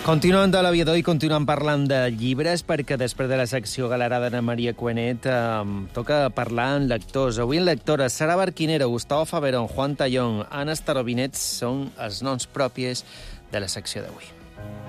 Continuem de l'aviador i continuem parlant de llibres, perquè després de la secció galerada d'Anna Maria Cuenet toca parlar amb lectors. Avui en lectores, Sara Barquinero, Gustavo Faverón, Juan Tallón, Anna Starobinets són els noms propis de la secció d'avui.